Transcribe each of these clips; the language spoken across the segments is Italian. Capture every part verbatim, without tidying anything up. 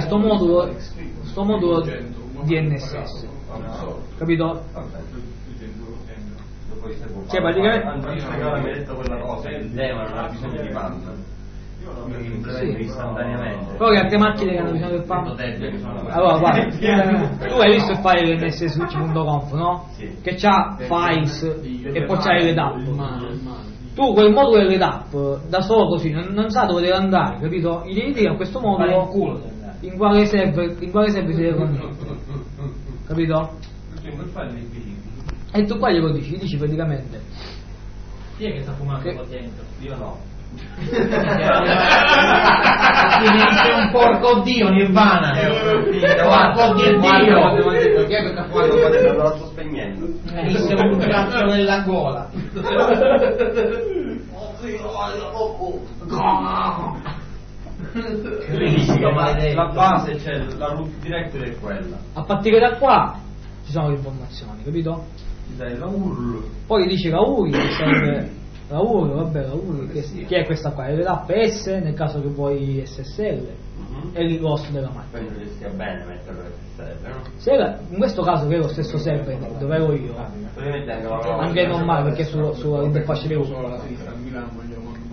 sto modulo, sto modulo D N S S, capito? Cioè praticamente mi hai detto quella cosa, il demo non ha bisogno di panda, mi implemento istantaneamente. Però le altre macchine che hanno bisogno del panda. Allora guarda, tu hai visto il file N S S switch punto conf, no? Sì. Che c'ha files e poi c'ha le app. Tu quel modulo delle app da solo così non, non sa dove deve andare, capito? Gli devi dire a questo modulo in quale server, in quale server si deve connettere, capito? E tu qua glielo dici, gli dici praticamente chi è che sta fumando che... qua dentro? Io no. Sei un porco dio, Nirvana. Porco dio. Chi è che sta fumando qua dentro? Lo sto spegnendo. Sei un cazzo nella gola. La base c'è, la root directory è quella. A partire da qua ci sono le informazioni, capito? Ci dai la U R L. Poi dici la U R L, che serve la U R L, vabbè la U R L, che, che è questa qua, è l'app S nel caso che vuoi S S L uh-huh. e il host della macchina. Penso che sia bene metterlo S S L, no? Se la, in questo caso che è lo stesso server dove ero io, anche normale perché su, sull'interfaccia di U R L.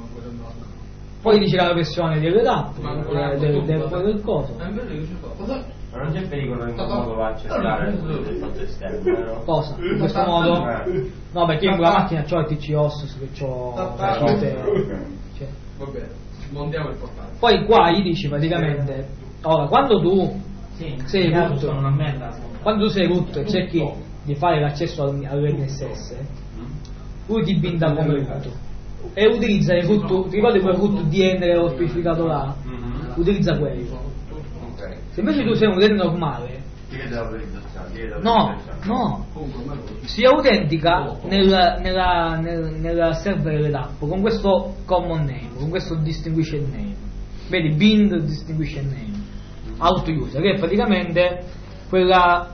Poi dice la versione delle app, del, del, del, del coso. Ma non c'è pericolo in questo modo va a accessare il fatto esterno, vero? Cosa? In questo modo? No, perché in quella macchina c'ho il T C O S, che c'ho cioè. Vabbè, montiamo il portale. Poi qua gli dici praticamente, ora quando tu sì, sei root, sono una merda. quando tu sei root e cerchi di fare l'accesso all'N S S, lui ti binda come root e utilizza il root, ti ricordi quel root D N che ho specificato là? Mm-hmm. Utilizza quello. Okay. Se invece tu sei un utente normale, no, no, si autentica nel, nella, nel, nel server delle app con questo common name, con questo distinguished name, vedi, bind distinguished name, auto user, che è praticamente quella,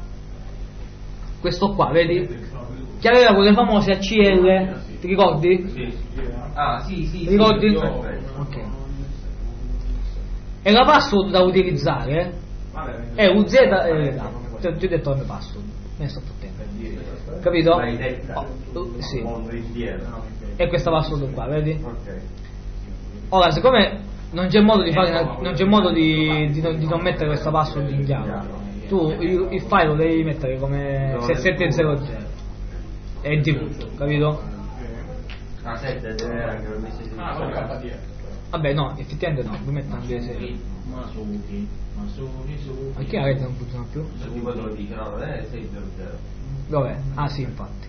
questo qua, vedi, che aveva quelle famose A C L, ti ricordi? Sì. Ah, sì, sì. Ti ricordi? Sì, ok. E la password da utilizzare è U Z e la ti ho detto come password, me ne sto fottendo. Capito? Oh, sì. E questa password qua, vedi? Ora, siccome non c'è modo di fare non c'è modo di, di, di non mettere questa password in chiave, tu il, il file lo devi mettere come settecento e di tutto, capito? Ah, sette deve anche per me si Ah, vabbè no, effettivamente no, mi metto anche se ma su ma su su perché la rete non funziona più? tipo te lo dice, no, non è seicento. Dov'è? Ah sì, infatti.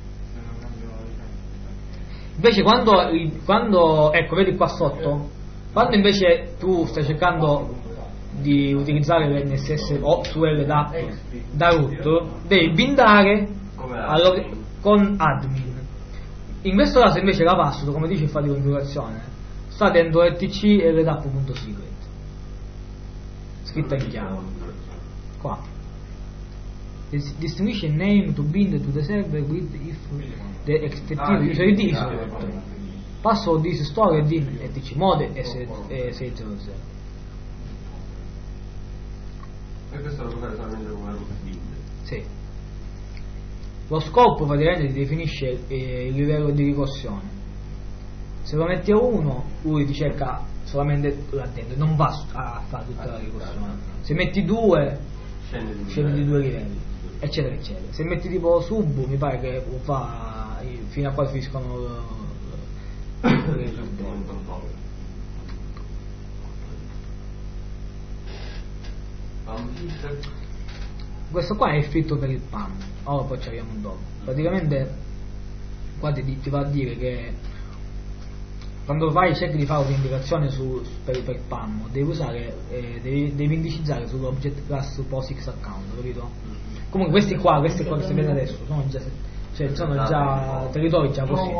Invece quando, quando ecco, vedi qua sotto, quando invece tu stai cercando di utilizzare l'N S S o su L D A P da root, devi bindare allo, con admin. In questo caso invece la password, come dice il file di configurazione, sta dentro etc e ldap.secret scritta in chiave qua. Distinguisce name to bind to the server with if the expected user I D is correct. Password is stored in etc mode e seicentozero. E questo lo può fare solamente come root bind? Sì. Lo scopo praticamente ti definisce eh, il livello di ricorsione. Se lo metti a uno, lui ti cerca solamente là dentro, non va a fare tutta la ricorsione. Se metti due, scende di due livelli, eccetera eccetera. Se metti tipo sub, mi pare che lo fa fino a quando finiscono questo qua è il filtro per il P A M. Ora poi ci arriviamo dopo. Praticamente qua ti, ti va a dire che quando fai cerchi di fare un'indicazione su, per, per P A M devi usare eh, devi, devi indicizzare sull'object class POSIX account, capito? Comunque questi qua, questi qua che si vede adesso sono già, cioè, sono già territori già così.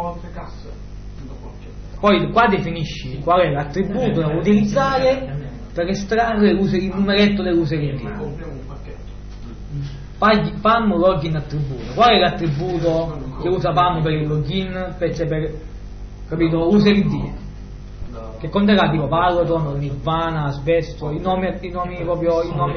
Poi qua definisci qual è l'attributo da utilizzare per estrarre il numeretto dell'user I D. P A M login attributo. Qual è l'attributo che usa P A M per il login? Per, cioè per, capito? User I D. Che conterrà tipo Paroton, Nirvana, Asbesto, i nomi, i nomi proprio i nomi